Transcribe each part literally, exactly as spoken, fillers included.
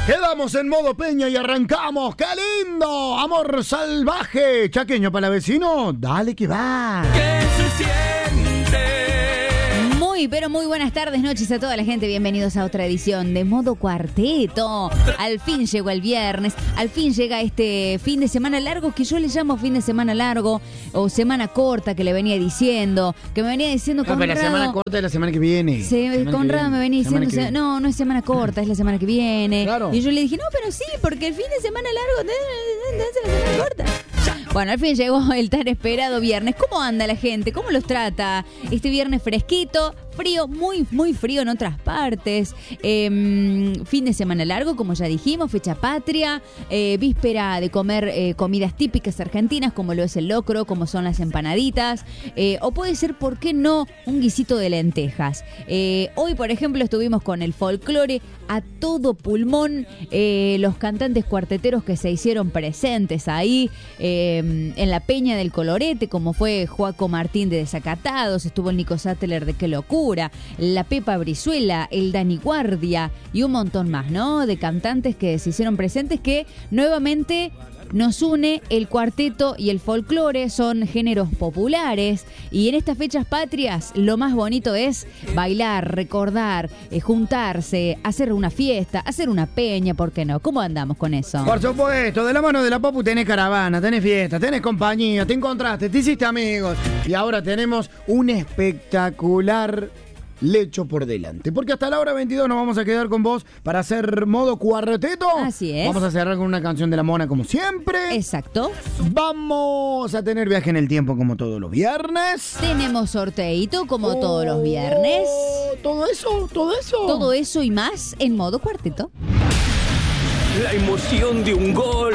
Quedamos en modo Peña y arrancamos. ¡Qué lindo! Amor salvaje. Chaqueño para vecino. Dale que va. ¿Qué se siente? Muy, pero muy buenas tardes, noches a toda la gente. Bienvenidos a otra edición de Modo Cuarteto. Al fin llegó el viernes. Al fin llega este fin de semana largo que yo le llamo fin de semana largo o semana corta que le venía diciendo. Que me venía diciendo No, Conrado. pero la semana corta es la semana que viene. Sí, Semana Conrado que me venía Semana diciendo, que se- no, no es semana corta, es la semana que viene. Claro. Y yo le dije, no, pero sí, porque el fin de semana largo es la semana corta. Bueno, al fin llegó el tan esperado viernes. ¿Cómo anda la gente? ¿Cómo los trata? Este viernes fresquito, frío, muy, muy frío en otras partes. Eh, fin de semana largo, como ya dijimos, fecha patria, eh, víspera de comer eh, comidas típicas argentinas, como lo es el locro, como son las empanaditas, eh, o puede ser, ¿por qué no?, un guisito de lentejas. Eh, hoy, por ejemplo, estuvimos con el folclore a todo pulmón, eh, los cantantes cuarteteros que se hicieron presentes ahí, eh, en la Peña del Colorete, como fue Joaco Martín de Desacatados, estuvo el Nico Sattler de Qué Locura, la Pepa Brizuela, el Dani Guardia y un montón más, ¿no?, de cantantes que se hicieron presentes, que nuevamente nos une el cuarteto y el folclore. Son géneros populares y en estas fechas patrias lo más bonito es bailar, recordar, eh, juntarse, hacer una fiesta, hacer una peña, ¿por qué no? ¿Cómo andamos con eso? Por supuesto, de la mano de la Papu tenés caravana, tenés fiesta, tenés compañía, te encontraste, te hiciste amigos y ahora tenemos un espectacular lecho por delante. Porque hasta la hora veintidós nos vamos a quedar con vos para hacer modo cuarteto. Así es. Vamos a cerrar con una canción de la Mona como siempre. Exacto. Vamos a tener viaje en el tiempo como todos los viernes. Tenemos sorteito como todos los viernes. Oh, Todo eso, todo eso. Todo eso y más en modo cuarteto. La emoción de un gol.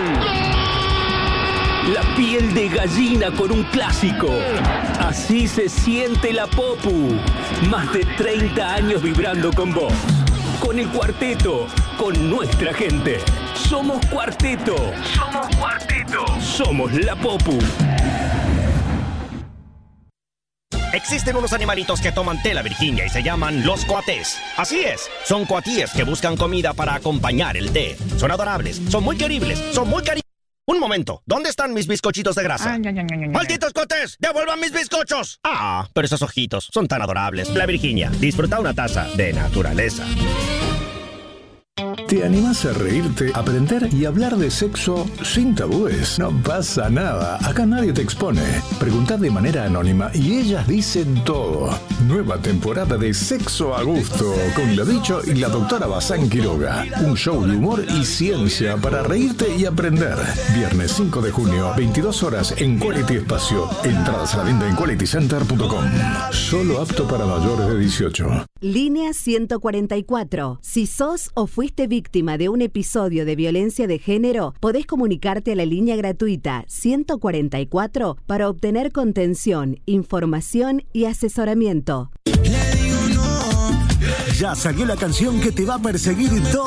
La piel de gallina por un clásico. Así se siente la Popu. Más de treinta años vibrando con vos. Con el cuarteto, con nuestra gente. Somos cuarteto. Somos cuarteto. Somos la Popu. Existen unos animalitos que toman tela, Virginia, y se llaman los coatés. Así es, son coatíes que buscan comida para acompañar el té. Son adorables, son muy queribles, son muy cari... Un momento, ¿dónde están mis bizcochitos de grasa? Ay, ay, ay, ay, ¡malditos coatés! ¡Devuelvan mis bizcochos! Ah, pero esos ojitos son tan adorables. La Virginia, disfruta una taza de naturaleza. ¿Te animás a reírte, aprender y hablar de sexo sin tabúes? No pasa nada, acá nadie te expone. Preguntá de manera anónima y ellas dicen todo. Nueva temporada de Sexo a Gusto, con la Bicho y la doctora Bazán Quiroga. Un show de humor y ciencia para reírte y aprender. Viernes cinco de junio, veintidós horas en Quality Espacio. Entradas a la venta en quality center punto com. Solo apto para mayores de dieciocho. Línea ciento cuarenta y cuatro. Si sos o fuiste víctima de un episodio de violencia de género, podés comunicarte a la línea gratuita ciento cuarenta y cuatro para obtener contención, información y asesoramiento. Ya salió la canción que te va a perseguir todo